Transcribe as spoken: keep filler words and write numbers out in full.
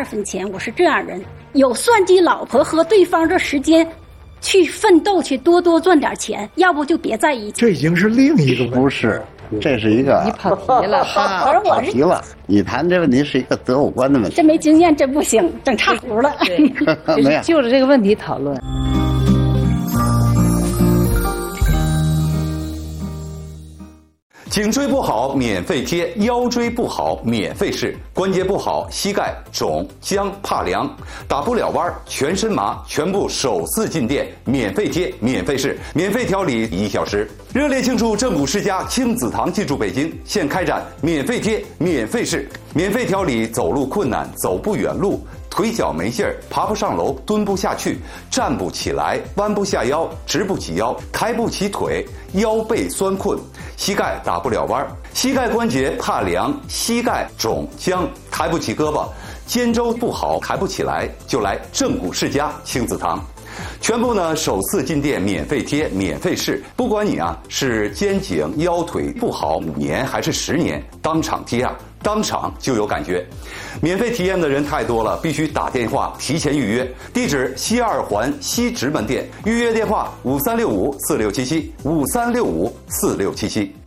分钱。我是这样人，有算计老婆和对方这时间去奋斗，去多多赚点钱，要不就别在一起。 这已经是另一个问题。 不是，这是一个你跑题了， 他跑题了。你谈这问题是一个择偶观的问题。 这没经验真不行，整差糊了。 没有， 就着这个问题讨论。 颈椎不好免费贴，腰椎不好免费试，关节不好膝盖肿僵怕凉，打不了弯全身麻，全部首次进店免费贴免费试，免费调理一小时。热烈庆祝正骨世家亲子堂进驻北京，现开展免费贴免费试，免费调理走路困难走不远路，腿脚没劲儿，爬不上楼，蹲不下去，站不起来，弯不下腰，直不起腰，抬不起腿，腰背酸困，膝盖打不了弯，膝盖关节怕凉，膝盖肿僵，抬不起胳膊，肩周不好，抬不起来，就来正骨世家亲子堂。全部呢首次进店免费贴免费试，不管你啊是肩颈腰腿不好五年还是十年，当场贴啊当场就有感觉。免费体验的人太多了，必须打电话提前预约。地址西二环西直门店，预约电话五三六五四六七七五三六五四六七七。